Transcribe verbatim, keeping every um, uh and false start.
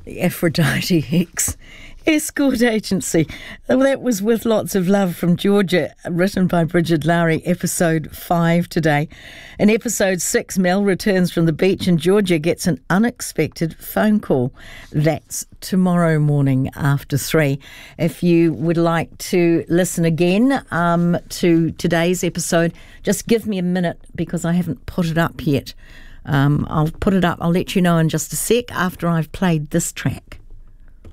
the Aphrodite X Escort Agency. Well, that was With Lots of Love from Georgia, written by Bridget Lowry, episode five today. In episode six, Mel returns from the beach and Georgia gets an unexpected phone call. That's tomorrow morning after three. If you would like to listen again um, to today's episode, just give me a minute because I haven't put it up yet. Um, I'll put it up. I'll let you know in just a sec after I've played this track.